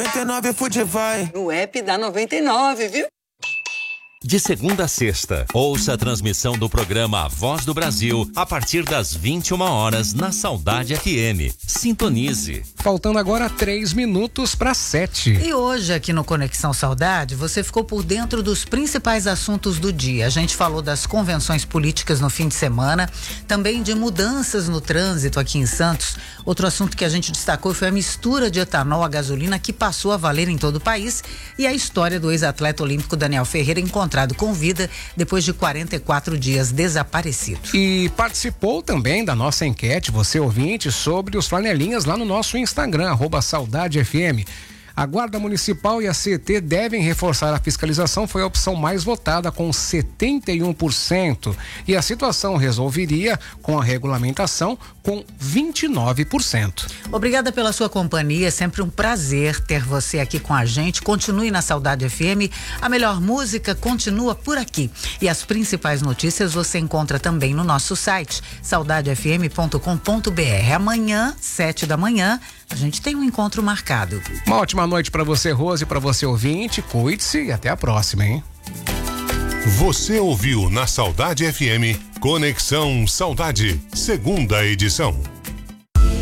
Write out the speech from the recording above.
99 Fude vai. No app da 99, viu? De segunda a sexta, ouça a transmissão do programa A Voz do Brasil a partir das 21h na Saudade FM. Sintonize. Faltando agora 3 minutos para 7. E hoje aqui no Conexão Saudade, você ficou por dentro dos principais assuntos do dia. A gente falou das convenções políticas no fim de semana, também de mudanças no trânsito aqui em Santos. Outro assunto que a gente destacou foi a mistura de etanol à gasolina que passou a valer em todo o país e a história do ex-atleta olímpico Daniel Ferreira encontrado com vida depois de 44 dias desaparecido. E participou também da nossa enquete, você ouvinte, sobre os flanelinhas lá no nosso Instagram, @SaudadeFM. A Guarda Municipal e a CET devem reforçar a fiscalização, foi a opção mais votada com 71%. E a situação resolveria com a regulamentação com 29%. Obrigada pela sua companhia, é sempre um prazer ter você aqui com a gente. Continue na Saudade FM, a melhor música continua por aqui. E as principais notícias você encontra também no nosso site, saudadefm.com.br. Amanhã, 7h, a gente tem um encontro marcado. Uma ótima noite para você, Rose, para você ouvinte, cuide-se e até a próxima, hein? Você ouviu na Saudade FM Conexão Saudade, segunda edição.